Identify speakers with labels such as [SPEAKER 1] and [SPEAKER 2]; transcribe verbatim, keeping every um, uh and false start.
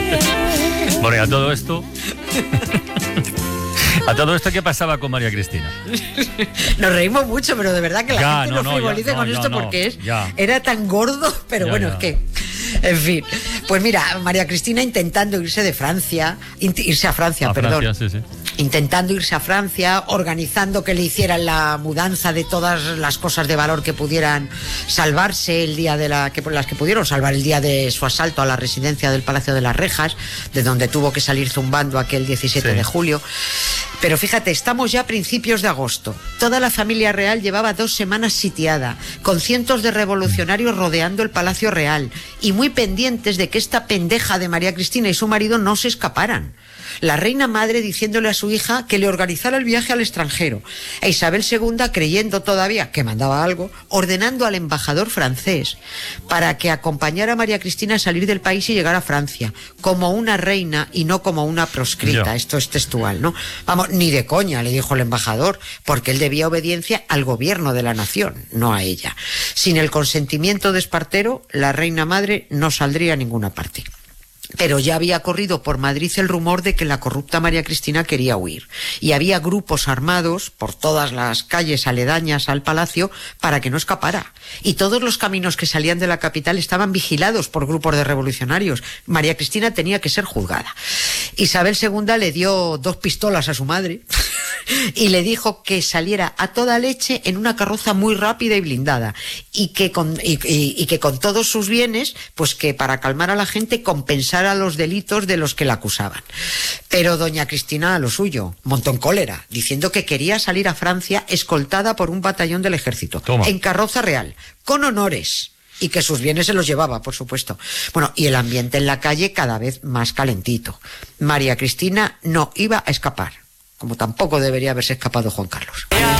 [SPEAKER 1] Bueno, y a todo esto... ¿A todo esto qué pasaba con María Cristina?
[SPEAKER 2] Nos reímos mucho, pero de verdad que la
[SPEAKER 1] ya,
[SPEAKER 2] gente
[SPEAKER 1] no,
[SPEAKER 2] no,
[SPEAKER 1] no
[SPEAKER 2] frivolice
[SPEAKER 1] ya, no,
[SPEAKER 2] con esto
[SPEAKER 1] no,
[SPEAKER 2] porque es
[SPEAKER 1] ya.
[SPEAKER 2] era tan gordo, pero
[SPEAKER 1] Ya,
[SPEAKER 2] bueno,
[SPEAKER 1] ya.
[SPEAKER 2] es que... En fin, pues mira, María Cristina intentando irse de Francia, irse a Francia,
[SPEAKER 1] A
[SPEAKER 2] perdón.
[SPEAKER 1] Francia, sí, sí.
[SPEAKER 2] Intentando irse a Francia, organizando que le hicieran la mudanza de todas las cosas de valor que pudieran salvarse el día de la que las que pudieron salvar el día de su asalto a la residencia del Palacio de las Rejas, de donde tuvo que salir zumbando aquel diecisiete
[SPEAKER 1] Sí.
[SPEAKER 2] de julio. Pero fíjate, estamos ya a principios de agosto. Toda la familia real llevaba dos semanas sitiada, con cientos de revolucionarios rodeando el Palacio Real y muy pendientes de que esta pendeja de María Cristina y su marido no se escaparan. La reina madre diciéndole a su hija que le organizara el viaje al extranjero. E Isabel segunda, creyendo todavía que mandaba algo, ordenando al embajador francés para que acompañara a María Cristina a salir del país y llegar a Francia, como una reina y no como una proscrita.
[SPEAKER 1] Ya.
[SPEAKER 2] Esto es textual, ¿no? Vamos, ni de coña, le dijo el embajador, porque él debía obediencia al gobierno de la nación, no a ella. Sin el consentimiento de Espartero, la reina madre no saldría a ninguna parte. Pero ya había corrido por Madrid el rumor de que la corrupta María Cristina quería huir. Y había grupos armados por todas las calles aledañas al palacio para que no escapara. Y todos los caminos que salían de la capital estaban vigilados por grupos de revolucionarios. María Cristina tenía que ser juzgada. Isabel segunda le dio dos pistolas a su madre y le dijo que saliera a toda leche en una carroza muy rápida y blindada. Y que con, y, y, y que con todos sus bienes, pues que para calmar a la gente compensara a los delitos de los que la acusaban. Pero doña Cristina a lo suyo, montó en cólera, diciendo que quería salir a Francia escoltada por un batallón del ejército,
[SPEAKER 1] Toma.
[SPEAKER 2] en carroza real, con honores, y que sus bienes se los llevaba, por supuesto. Bueno, y el ambiente en la calle cada vez más calentito. María Cristina no iba a escapar, como tampoco debería haberse escapado Juan Carlos.